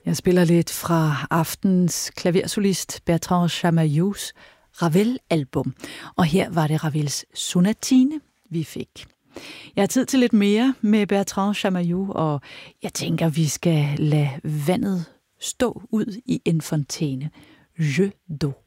Jeg spiller lidt fra aftens klaversolist Bertrand Chamaillots Ravel-album, og her var det Ravels sonatine, vi fik. Jeg har tid til lidt mere med Bertrand Chamaillot, og jeg tænker, vi skal lade vandet stå ud i en fontæne. Jeu d'eau.